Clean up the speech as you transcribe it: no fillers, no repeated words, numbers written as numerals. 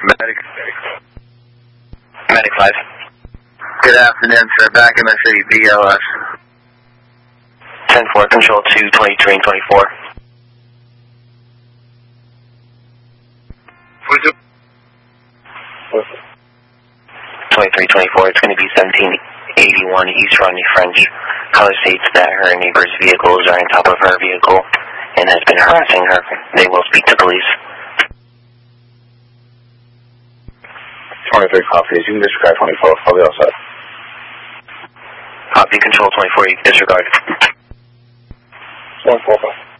Medic. Medic 5. Good afternoon, sir. Back in the city, BLS. 10-4, control 2, 23 and 24. 22. 23, 24, it's going to be 1781 East Rodney French. Caller states that her neighbor's vehicles are on top of her vehicle and has been harassing her. They will speak to police. 23 copies. You can disregard 24. I'll be all set. Copy, control 24, you can disregard. 145.